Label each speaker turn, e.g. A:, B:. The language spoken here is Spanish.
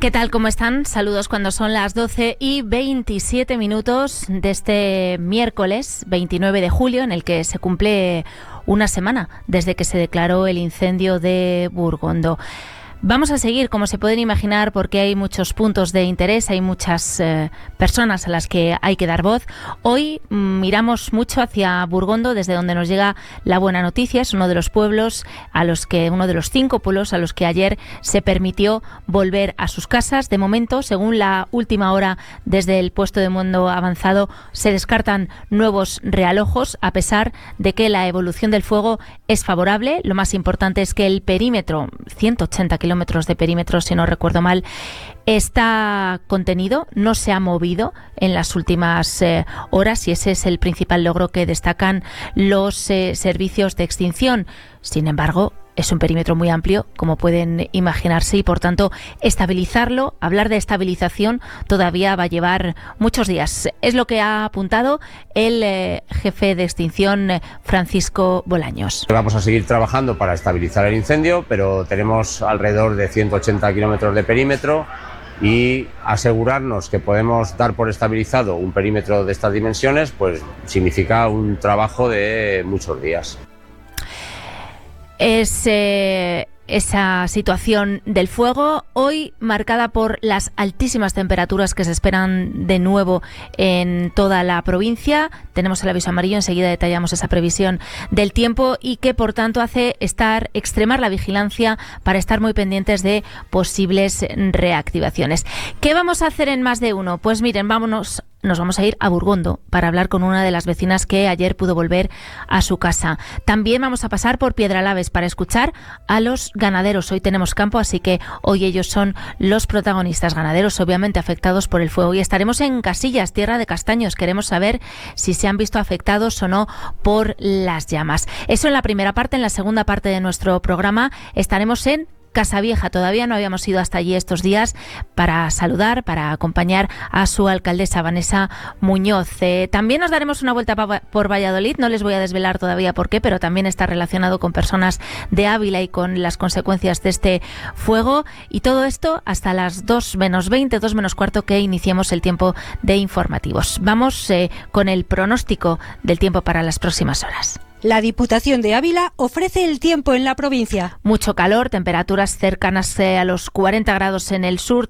A: ¿Qué tal? ¿Cómo están? Saludos cuando son las 12:27 de este miércoles 29 de julio, en el que se cumple una semana desde que se declaró el incendio de Burgondo. Vamos a seguir, como se pueden imaginar, porque hay muchos puntos de interés, hay muchas personas a las que hay que dar voz. Hoy miramos mucho hacia Burgondo, desde donde nos llega la buena noticia. Es uno de los pueblos uno de los 5 pueblos a los que ayer se permitió volver a sus casas. De momento, según la última hora desde el puesto de mando avanzado, se descartan nuevos realojos, a pesar de que la evolución del fuego es favorable. Lo más importante es que el perímetro, 180 kilómetros de perímetro, si no recuerdo mal, está contenido, no se ha movido en las últimas horas, y ese es el principal logro que destacan los servicios de extinción. Sin embargo, es un perímetro muy amplio, como pueden imaginarse, y por tanto estabilizarlo, hablar de estabilización, todavía va a llevar muchos días. Es lo que ha apuntado el jefe de extinción, Francisco Bolaños.
B: Vamos a seguir trabajando para estabilizar el incendio, pero tenemos alrededor de 180 kilómetros de perímetro, y asegurarnos que podemos dar por estabilizado un perímetro de estas dimensiones, pues significa un trabajo de muchos días.
A: Es esa situación del fuego, hoy marcada por las altísimas temperaturas que se esperan de nuevo en toda la provincia. Tenemos el aviso amarillo, enseguida detallamos esa previsión del tiempo, y que por tanto hace extremar la vigilancia para estar muy pendientes de posibles reactivaciones. ¿Qué vamos a hacer en Más de Uno? Pues miren, nos vamos a ir a Burgondo para hablar con una de las vecinas que ayer pudo volver a su casa. También vamos a pasar por Piedralaves para escuchar a los ganaderos. Hoy tenemos campo, así que hoy ellos son los protagonistas, ganaderos obviamente afectados por el fuego. Y estaremos en Casillas, tierra de castaños. Queremos saber si se han visto afectados o no por las llamas. Eso en la primera parte. En la segunda parte de nuestro programa estaremos en Casavieja. Todavía no habíamos ido hasta allí estos días para saludar, para acompañar a su alcaldesa, Vanessa Muñoz. También nos daremos una vuelta por Valladolid. No les voy a desvelar todavía por qué, pero también está relacionado con personas de Ávila y con las consecuencias de este fuego. Y todo esto hasta las 2:20, 2:15, que iniciemos el tiempo de informativos. Vamos con el pronóstico del tiempo para las próximas horas.
C: La Diputación de Ávila ofrece el tiempo en la provincia.
A: Mucho calor, temperaturas cercanas a los 40 grados en el sur.